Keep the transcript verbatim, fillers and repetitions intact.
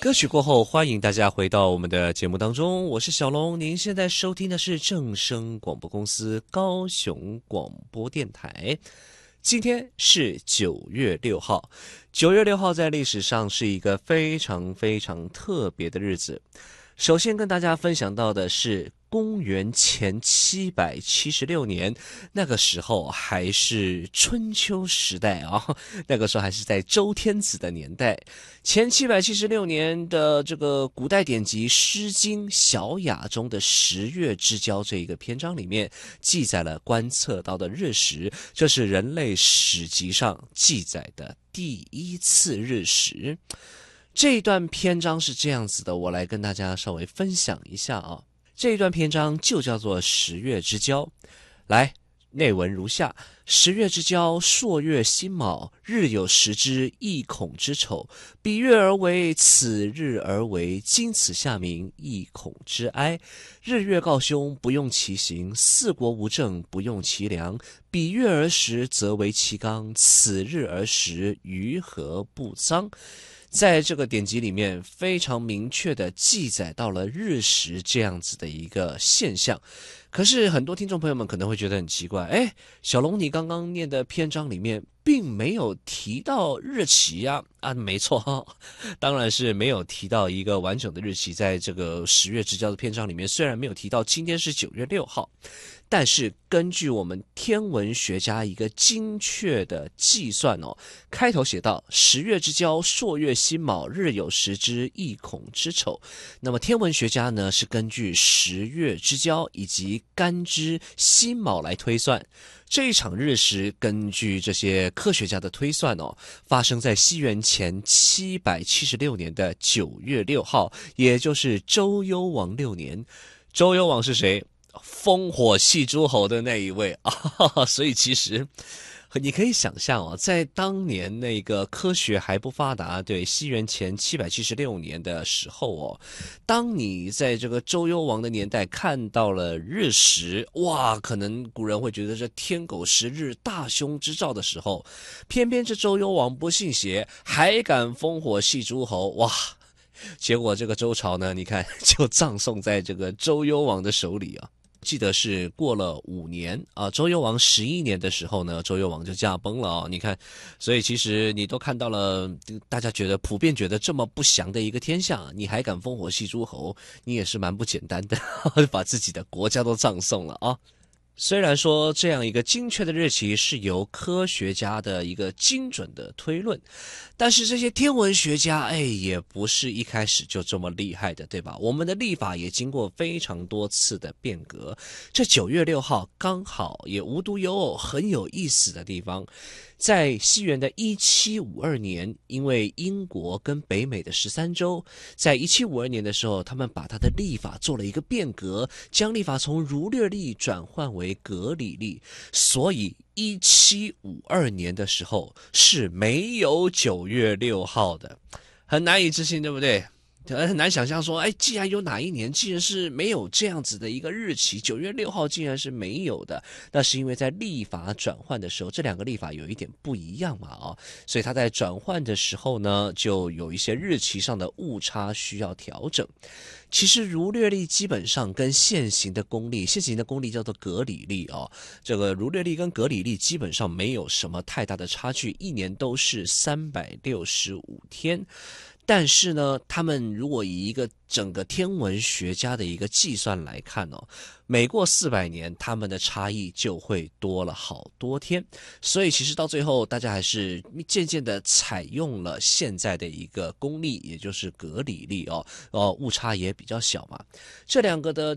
歌曲过后，欢迎大家回到我们的节目当中，我是小龙。您现在收听的是正声广播公司高雄广播电台。今天是九月六号，九月六号在历史上是一个非常非常特别的日子。首先跟大家分享到的是公元前七百七十六年，那个时候还是春秋时代啊，那个时候还是在周天子的年代。前七百七十六年的这个古代典籍《诗经·小雅》中的十月之交这一个篇章里面，记载了观测到的日食，这是人类史籍上记载的第一次日食。这一段篇章是这样子的，我来跟大家稍微分享一下啊。这一段篇章就叫做十月之交。来，内文如下：十月之交，朔月辛卯，日有食之，亦恐之丑。比月而为，此日而为，今此夏民，亦恐之哀。日月告凶，不用其行；四国无政，不用其良。比月而食，则为其纲；此日而食，于何不臧？在这个典籍里面非常明确的记载到了日食这样子的一个现象。可是很多听众朋友们可能会觉得很奇怪，诶，小龙你刚刚念的篇章里面并没有提到日期啊。啊，没错，当然是没有提到一个完整的日期。在这个十月之交的篇章里面，虽然没有提到今天是九月六号，但是根据我们天文学家一个精确的计算哦，开头写到十月之交，朔月辛卯，日有食之，亦恐之丑。那么天文学家呢是根据十月之交以及干支辛卯来推算。这一场日食根据这些科学家的推算哦，发生在西元前七百七十六年的九月六号，也就是周幽王六年。周幽王是谁？烽火戏诸侯的那一位啊，所以其实你可以想象哦，在当年那个科学还不发达，对，西元前七百七十六年的时候哦，当你在这个周幽王的年代看到了日食，哇，可能古人会觉得这天狗食日，大凶之兆的时候，偏偏这周幽王不信邪，还敢烽火戏诸侯，哇！结果这个周朝呢，你看就葬送在这个周幽王的手里啊。记得是过了五年啊，周幽王十一年的时候呢，周幽王就驾崩了哦。你看，所以其实你都看到了，大家觉得普遍觉得这么不祥的一个天象，你还敢烽火戏诸侯，你也是蛮不简单的，把自己的国家都葬送了啊。虽然说这样一个精确的日期是由科学家的一个精准的推论，但是这些天文学家哎，也不是一开始就这么厉害的，对吧？我们的历法也经过非常多次的变革。这九月六号刚好也无独有偶，很有意思的地方，在西元的一七五二年，因为英国跟北美的十三州，在一七五二年的时候，他们把他的历法做了一个变革，将历法从儒略历转换为格里历，所以一七五二年的时候是没有九月六号的，很难以置信，对不对？很难想象说，哎，既然有哪一年竟然是没有这样子的一个日期，九月六号竟然是没有的，那是因为在历法转换的时候，这两个历法有一点不一样嘛，哦，所以它在转换的时候呢，就有一些日期上的误差需要调整。其实儒略历基本上跟现行的公历，现行的公历叫做格里历哦，这个儒略历跟格里历基本上没有什么太大的差距，一年都是三百六十五天。但是呢，他们如果以一个整个天文学家的一个计算来看哦，每过四百年，他们的差异就会多了好多天。所以其实到最后，大家还是渐渐的采用了现在的一个公历，也就是格里历哦，哦，误差也比较小嘛。这两个的